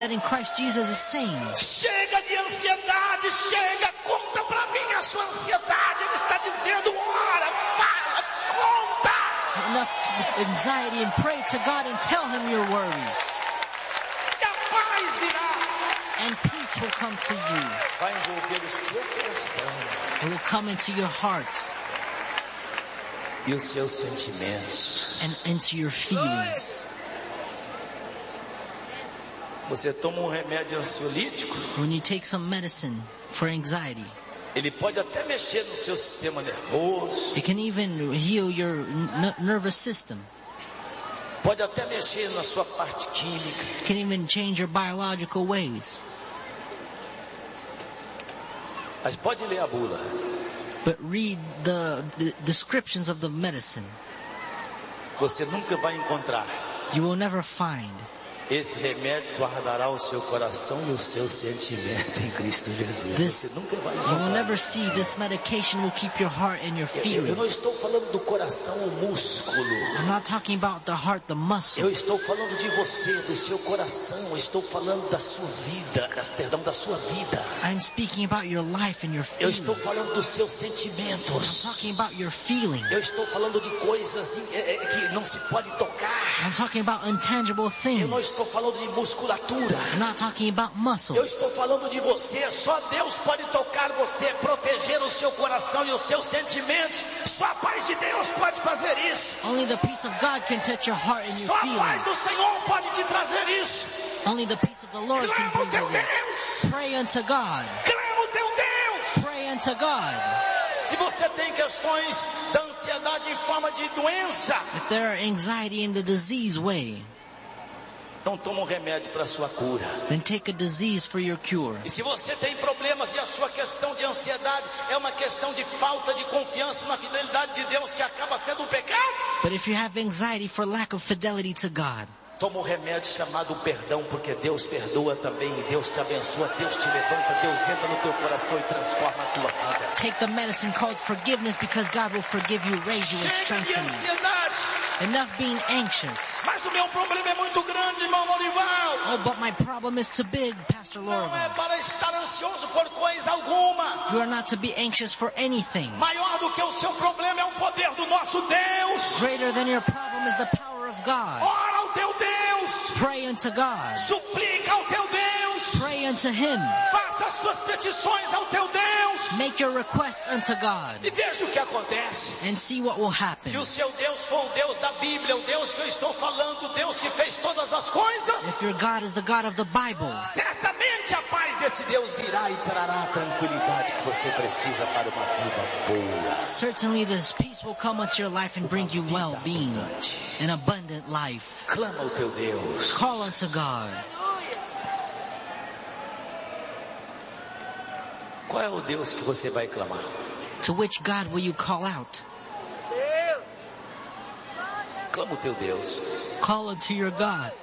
that in Christ Jesus is sane. Chega de ansiedade, chega, conta pra mim a sua ansiedade. Ele está dizendo, ora, fala, conta. Enough anxiety, and pray to God and tell Him your worries. E a paz virá. And peace will come to you. Vai envolver o seu coração. It will come into your heart. E os seus sentimentos. And into your feelings. Você toma remédio ansiolítico. When you take some medicine for anxiety, ele pode até mexer no seu sistema nervoso. It can even heal your nervous system. Pode até mexer na sua parte química. It can even change your biological ways. Mas pode ler a bula. But read the descriptions of the medicine. Você nunca vai encontrar. You will never find. Esse remédio guardará o seu coração e o seu sentimento em Cristo Jesus. Você nunca vai encontrar. You will never see this medication will keep your heart and your feelings. Eu não estou falando do coração, o músculo. I'm not talking about the heart, the muscle. Eu estou falando de você, do seu coração. Eu estou falando da sua vida, da sua vida. I'm speaking about your life and your Eu feelings. estou falando dos seus sentimentos. I'm talking about your feelings. Eu estou falando de coisas que não se pode tocar. I'm talking about intangible things. Eu não estou falando de musculatura. I'm not talking about muscles. Eu estou falando de você. Só Deus pode tocar você, proteger o seu coração e os seus sentimentos. Só a paz de Deus pode fazer isso. Only the peace of God can touch your heart and Só your a paz feelings. do Senhor pode te trazer isso. Only the peace of the Lord can Clama o bring teu you this. Deus. Pray unto God. Clama o teu Deus. Pray unto God. Se você tem questões da ansiedade em forma de doença, If there are anxiety in the disease way, então toma um remédio para a sua cura. then take a disease for your cure. E se você tem problemas e a sua questão de ansiedade é uma questão de falta de confiança na fidelidade de Deus, que acaba sendo um pecado, But if you have anxiety for lack of fidelity to God, toma um remédio chamado perdão, porque Deus perdoa também e Deus te abençoa, Deus te levanta, Deus entra no teu coração e transforma a tua vida. take the medicine called forgiveness, because God will forgive you, raise you, and Chega de strengthen you. ansiedade. Enough being anxious. Mas o meu problema é muito grande, irmão Lorival. Oh, but my problem is too big, Pastor Não é Lorival. para estar ansioso por coisa alguma. You are not to be anxious for anything. Maior do que o seu problema é o poder do nosso Deus. Greater than your problem is the power of God. Ora ao teu Deus. Pray unto God. Suplica ao teu Deus. Pray unto Him. Faça as suas petições ao teu Deus. Make your requests unto God. E veja o que acontece. And see what will happen. Se o seu Deus for o Deus da Bíblia, o Deus que eu estou falando, o Deus que fez todas as coisas, If your God is the God of the Bible, certamente a paz desse Deus virá e trará a tranquilidade que você precisa para uma vida boa. certainly this peace will come into your life and bring you well-being, an abundant life. Clama ao teu Deus. Call unto God. Qual é o Deus que você vai clamar? To which God will you call out? Clama o teu Deus. Call unto your God.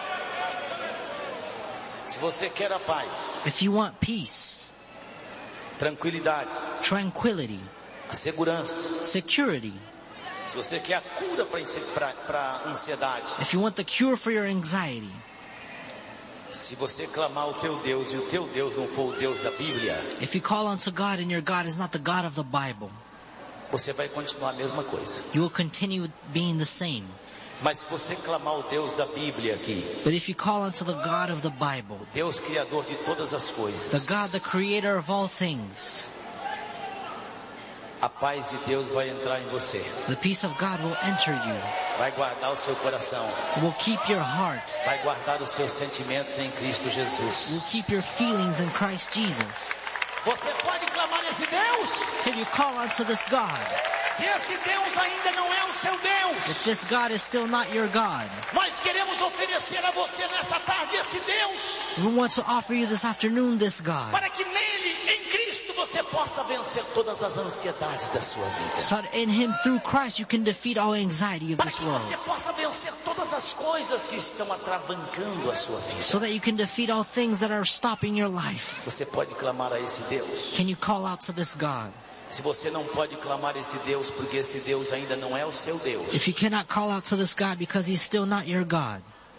Se você quer a paz, If you want peace, tranquilidade, tranquility, a segurança, security, se você quer a cura para a ansiedade, if you want the cure for your anxiety, se você clamar ao teu Deus e o teu Deus não for o Deus da Bíblia, if you call unto God and your God is not the God of the Bible, você vai continuar a mesma coisa. you will continue being the same. Mas se você clamar ao Deus da Bíblia aqui, But if you call unto the God of the Bible, Deus criador de todas as the coisas, God, the creator of all things, a paz de Deus vai entrar em você, the peace of God will enter you, vai guardar o seu coração, will keep your heart, vai guardar os seus sentimentos em Cristo will Jesus. keep your feelings in Christ Jesus. Você pode clamar esse Deus? Can you call unto this God? Se esse Deus ainda não é o seu Deus, If this God is still not your God, nós queremos oferecer a você nessa tarde esse Deus, we want to offer you this afternoon this God, para que nele, em Cristo, você possa vencer todas as ansiedades da sua vida. so that in Him, through Christ, you can defeat all anxiety of Para this que world, você possa vencer todas as coisas que estão atravancando a sua vida. so that you can defeat all things that are stopping your life. Você pode clamar a esse Deus. Can you call out to this God? Se você não pode clamar esse Deus, porque esse Deus ainda não é o seu Deus, If you cannot call out to this God because He's still not your God,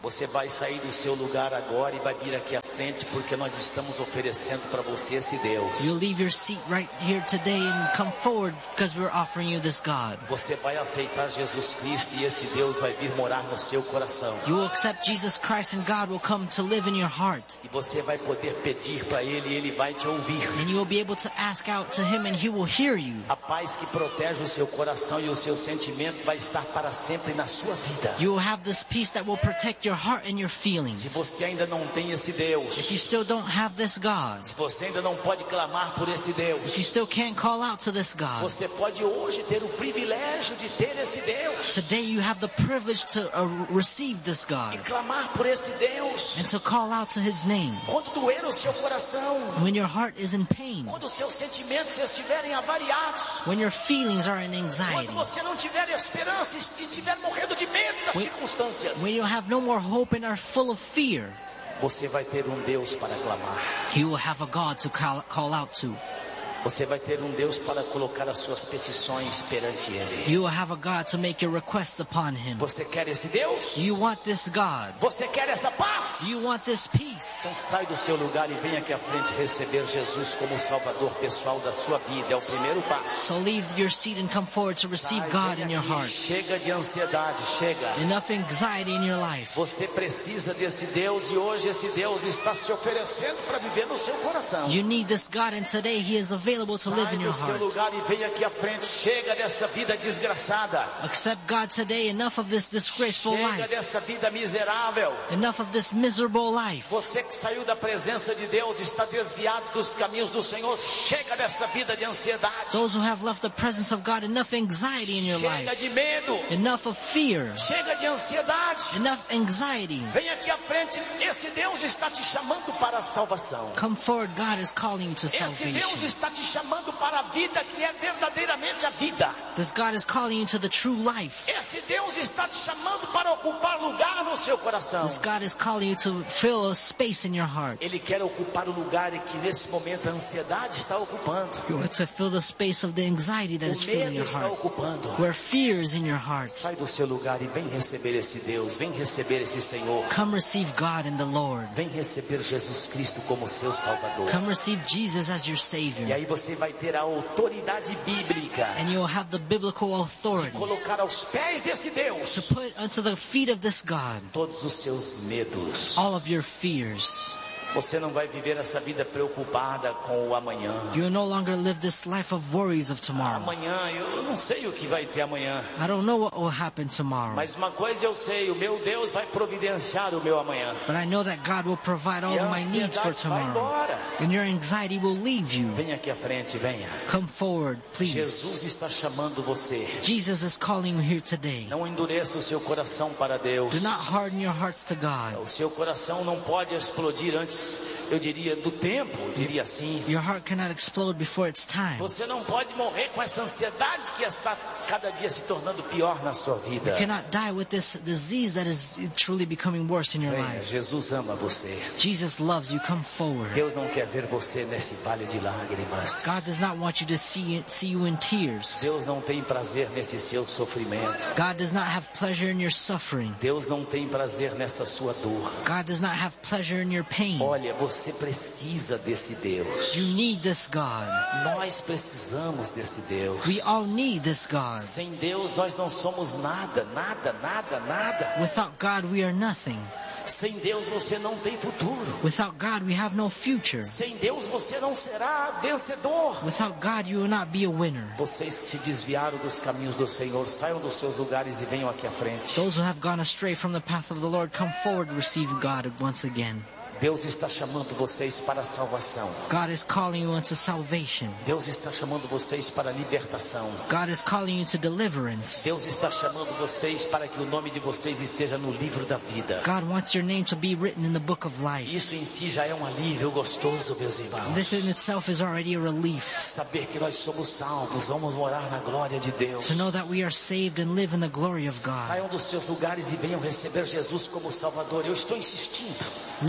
Você vai sair do seu lugar agora e vai vir aqui à frente, porque nós estamos oferecendo para você esse Deus. You'll leave your seat right here today and come forward because we're offering you this God. Você vai aceitar Jesus Cristo e esse Deus vai vir morar no seu coração. You will accept Jesus Christ and God will come to live in your heart. E você vai poder pedir para Ele e Ele vai te ouvir. And you will be able to ask out to Him and He will hear you. A paz que protege o seu coração e o seu sentimento vai estar para sempre na sua vida. You will have this peace that will protect your heart and your Se feelings. você ainda não tem esse Deus, If you still don't have this God, se você ainda não pode clamar por esse if Deus, you still can't call out to this God, você pode hoje ter o privilégio de ter esse Deus today you have the privilege to receive this e God clamar por esse Deus. and to call out to His name. Quando doer o seu coração, When your heart is in pain, quando os seus sentimentos estiverem avariados, when your feelings are in quando anxiety, você não tiver esperança e estiver morrendo de medo das circunstâncias, when you have no more hope and are full of fear, você vai ter um Deus para clamar. you will have a God to call out to. Você vai ter um Deus para colocar as suas petições perante Ele. You will have a God to make your requests upon Him. Você quer esse Deus? You want this God. Você quer essa paz? You want this Então peace. sai do seu lugar e vem aqui à frente receber Jesus como Salvador pessoal da sua vida. É o primeiro passo. So leave your seat and come forward to receive Sai, God vem in your aqui. heart. Chega de ansiedade, chega. Enough anxiety in your life. Você precisa desse Deus e hoje esse Deus está se oferecendo para viver no seu coração. You need this God and today He is available to live Sai in your do seu heart. lugar e vem aqui à frente. Chega dessa vida desgraçada. Accept God today. Enough of this disgraceful Chega life. dessa vida miserável. Enough of this miserable life. Você que saiu da presença de Deus está desviado dos caminhos do Senhor. Chega dessa vida de ansiedade. Those who have left the presence of God, enough anxiety in your Chega life. de medo. Enough of fear. Chega de ansiedade. Enough anxiety. Vem aqui à frente. Esse Deus está te chamando para a salvação. Come forward. God is calling you to Esse Deus salvation. está te chamando para a vida que é verdadeiramente a vida. This God is calling you to the true life. Esse Deus está te chamando para ocupar lugar no seu coração. This God is calling you to fill a space in your heart. Ele quer ocupar o lugar que nesse momento a ansiedade está ocupando. To fill the space of the anxiety that O is filling medo your está heart. ocupando. Where fear is in your heart. Sai do seu lugar e vem receber esse Deus. Vem receber esse Senhor. Come receive God in the Lord. Vem receber Jesus Cristo como seu Salvador. Come receive Jesus as your E Savior. aí você vai ter a autoridade bíblica And you will have the biblical de authority colocar aos pés desse to Deus put unto the feet of this God todos os seus medos. all of your fears. Você não vai viver essa vida preocupada com o amanhã. You will no longer live this life of worries of tomorrow. Amanhã, eu não sei o que vai ter amanhã. I don't know what will happen tomorrow. Mas uma coisa eu sei, o meu Deus vai providenciar o meu amanhã. But I know that God will provide all E a of my needs for ansiedade vai tomorrow. embora. And your anxiety will leave you. Venha aqui à frente, venha. Come forward, please. Jesus está chamando você. Jesus is calling you here today. Não endureça o seu coração para Deus. Do not harden your hearts to God. O seu coração não pode explodir antes, eu diria, do tempo, eu diria assim. Your heart cannot explode before it's time. Você não pode morrer com essa ansiedade que está cada dia se tornando pior na sua vida. You cannot die with this disease that is truly becoming worse in your Venha, life. Jesus ama você. Jesus loves you. Come forward. Deus não quer ver você nesse vale de lágrimas. God does not want you to see you in tears. Deus não tem prazer nesse seu sofrimento. God does not have pleasure in your suffering. Deus não tem prazer nessa sua dor. God does not have pleasure in your pain. Olha, você precisa desse Deus. You need this God. Nós precisamos desse Deus. We all need this God. Sem Deus nós não somos nada, nada, nada, nada. Without God, we are nothing. Sem Deus você não tem futuro. Without God, we have no future. Sem Deus você não será vencedor. Without God, you will not be a winner. Vocês se desviaram dos caminhos do Senhor, saiam dos seus lugares e venham aqui à frente. Those who have gone astray from the path of the Lord, come forward to receive God once again. Deus está chamando vocês para a salvação. God is calling you unto salvation. Deus está chamando vocês para a libertação. God is calling you to deliverance. Deus está chamando vocês para que o nome de vocês esteja no livro da vida. God wants your name to be written in the book of life. Isso em si já é um alívio gostoso, meus irmãos. This in itself is already a relief. Saber que nós somos salvos, vamos morar na glória de Deus. To know that we are saved and live in the glory of God. Saiam dos seus lugares e venham receber Jesus como Salvador. Eu estou insistindo. Leave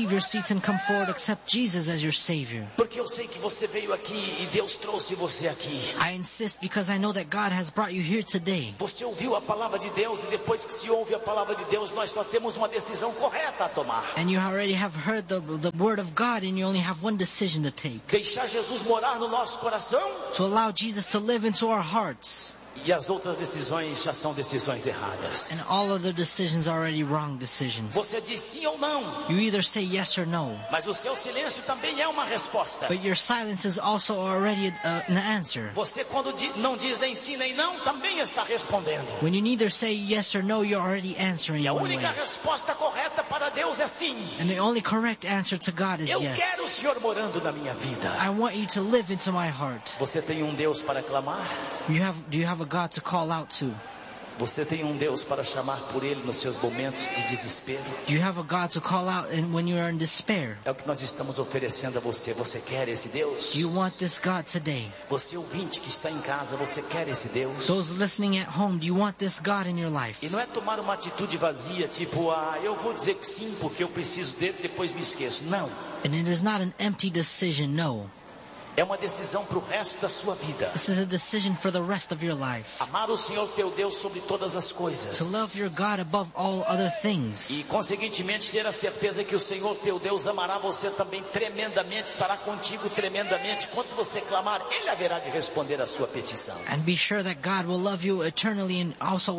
leave your seats and come forward, accept Jesus as your Savior. Porque eu sei que você veio aqui e Deus trouxe você aqui. I insist because I know that God has brought you here today. Você ouviu a palavra de Deus e depois que se ouve a palavra de Deus, nós só temos uma decisão correta a tomar. And you already have heard the word of God and you only have one decision to take. Deixar Jesus morar no nosso coração. To allow Jesus to live into our hearts. E as outras decisões já são decisões erradas. And all other decisions are already wrong decisions. Você diz sim ou não. You either say yes or no. Mas o seu silêncio também é uma resposta. But your silence is also already an answer. Você quando não diz nem sim nem não, também está respondendo. When you neither say yes or no, you're already answering E a one única way. resposta correta para Deus é sim. And the only correct answer to God is Eu yes. quero o Senhor morando na minha vida. I want you to live into my heart. Você tem um Deus para clamar? Do you have a God to call out to? Você tem um Deus para chamar por Ele nos seus momentos de desespero? Do you have a God to call out when you are in despair? É o que nós estamos oferecendo a você. Você quer esse Deus? Do you want this God today? Você ouvinte que está em casa, você quer esse Deus? Those listening at home, do you want this God in your life? E não é tomar uma atitude vazia, tipo, eu vou dizer que sim porque eu preciso dele, depois me esqueço. Não. And it is not an empty decision, no. É uma decisão para o resto da sua vida. This is a decision for the rest of your life. Amar o Senhor teu Deus sobre todas as coisas. To love your God above all other things. E conseguintemente ter a certeza que o Senhor teu Deus amará você também tremendamente, estará contigo tremendamente. Quando você clamar, Ele haverá de responder a sua petição. And be sure that God will love you eternally and also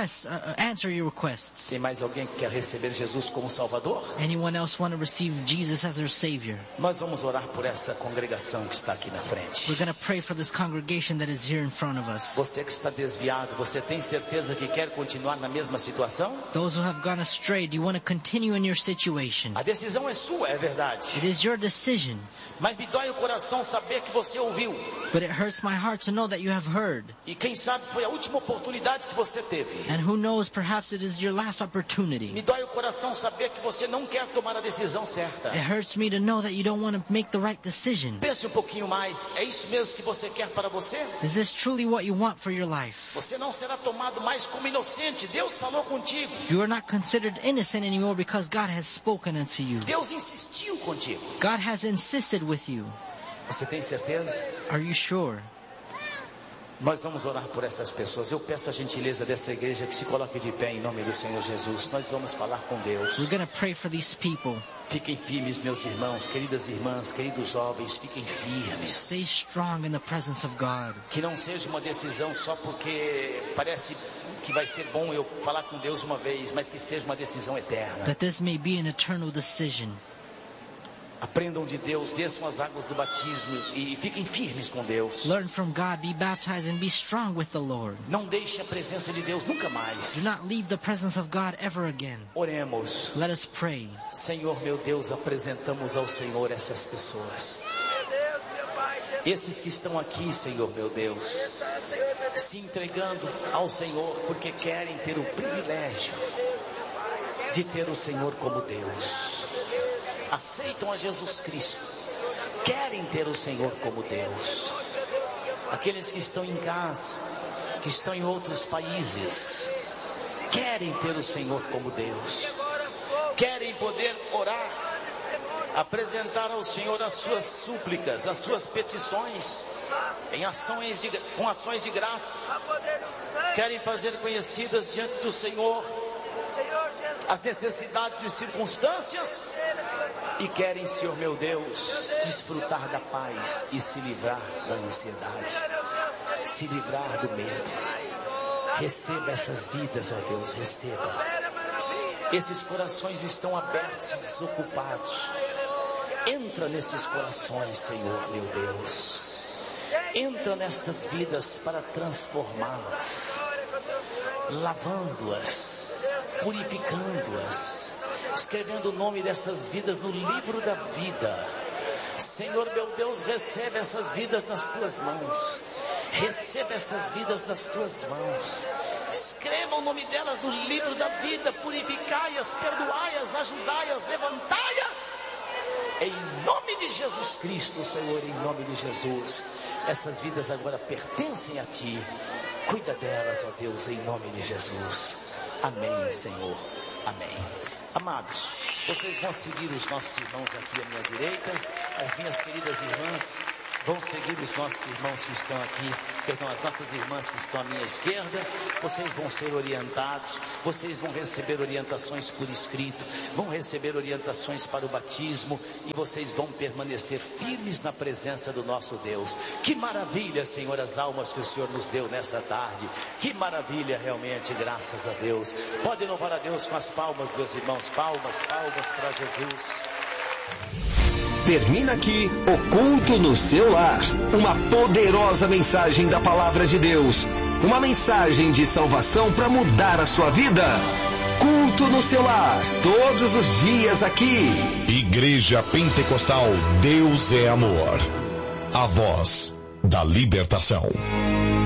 answer your requests. Tem mais alguém que quer receber Jesus como Salvador? Anyone else want to receive Jesus as their Savior? Nós vamos orar por essa congregação que está aqui na frente. We're going to pray for this congregation that is here in front of us. Você que está desviado, você tem certeza que quer continuar na mesma situação? Those who have gone astray, do you want to continue in your situation? A decisão é sua, é verdade. It is your decision. Mas me dói o coração saber que você ouviu. But it hurts my heart to know that you have heard. E quem sabe foi a última oportunidade que você teve. And who knows, perhaps it is your last opportunity. Me dói o coração saber que você não quer tomar a decisão certa. It hurts me to know that you don't want to make the right decision. Pense um pouquinho mais. É isso mesmo que você quer para você? Is this truly what you want for your life? Você não será tomado mais como inocente. Deus falou contigo. You are not considered innocent anymore because God has spoken unto you. Deus insistiu contigo. God has insisted with you. Você tem certeza? Are you sure? Nós vamos orar por essas pessoas. Eu peço a gentileza dessa igreja que se coloque de pé em nome do Senhor Jesus. Nós vamos falar com Deus. We're going to pray for these people. Fiquem firmes, meus irmãos, queridas irmãs, queridos jovens, fiquem firmes. Stay strong in the presence of God. Que não seja uma decisão só porque parece que vai ser bom eu falar com Deus uma vez, mas que seja uma decisão eterna. That this may be an eternal decision. Aprendam de Deus, desçam as águas do batismo e fiquem firmes com Deus. Learn from God, be baptized and be strong with the Lord. Não deixe a presença de Deus nunca mais. Do not leave the presence of God ever again. Oremos. Let us pray. Senhor meu Deus, apresentamos ao Senhor essas pessoas. Esses que estão aqui, Senhor meu Deus, se entregando ao Senhor porque querem ter o privilégio de ter o Senhor como Deus. Aceitam a Jesus Cristo, querem ter o Senhor como Deus. Aqueles que estão em casa, que estão em outros países, querem ter o Senhor como Deus, querem poder orar, apresentar ao Senhor as suas súplicas, as suas petições, com ações de graça, querem fazer conhecidas diante do Senhor as necessidades e circunstâncias e querem, Senhor meu Deus, desfrutar da paz e se livrar da ansiedade, se livrar do medo. Receba essas vidas, ó Deus, receba. Esses corações estão abertos e desocupados. Entra nesses corações, Senhor meu Deus. Entra nessas vidas para transformá-las, lavando-as, purificando-as, escrevendo o nome dessas vidas no livro da vida. Senhor meu Deus, recebe essas vidas nas tuas mãos. Receba essas vidas nas tuas mãos. Escreva o nome delas no livro da vida. Purificai-as, perdoai-as, ajudai-as, levantai-as. Em nome de Jesus Cristo, Senhor, em nome de Jesus. Essas vidas agora pertencem a Ti. Cuida delas, ó Deus, em nome de Jesus. Amém, Senhor. Amém. Amados, Vocês vão seguir os nossos irmãos aqui à minha direita. As minhas queridas irmãs vão seguir os nossos irmãos que estão aqui, perdão, as nossas irmãs que estão à minha esquerda. Vocês vão ser orientados, vocês vão receber orientações por escrito, vão receber orientações para o batismo e vocês vão permanecer firmes na presença do nosso Deus. Que maravilha, Senhor, as almas que o Senhor nos deu nessa tarde. Que maravilha realmente, graças a Deus. Pode louvar a Deus com as palmas, meus irmãos. Palmas, palmas para Jesus. Termina aqui o Culto no Seu Lar, uma poderosa mensagem da Palavra de Deus, uma mensagem de salvação para mudar a sua vida. Culto no Seu Lar, todos os dias aqui. Igreja Pentecostal Deus é Amor, a voz da libertação.